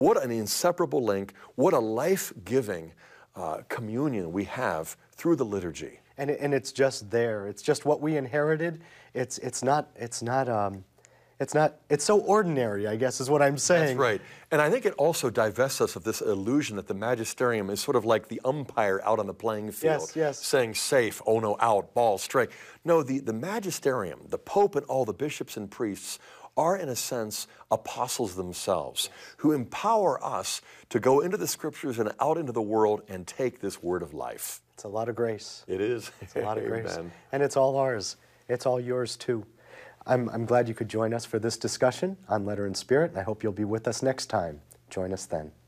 What an inseparable link, what a life-giving communion we have through the liturgy. And it's just there. It's just what we inherited. It's so ordinary, I guess, is what I'm saying. That's right. And I think it also divests us of this illusion that the magisterium is sort of like the umpire out on the playing field, Yes, yes. saying safe, oh no, out, ball, straight. No, the magisterium, the Pope and all the bishops and priests are, in a sense, apostles themselves, who empower us to go into the Scriptures and out into the world and take this word of life. It's a lot of grace. It is. It's a lot of grace. Amen. And it's all ours. It's all yours, too. I'm glad you could join us for this discussion on Letter and Spirit. I hope you'll be with us next time. Join us then.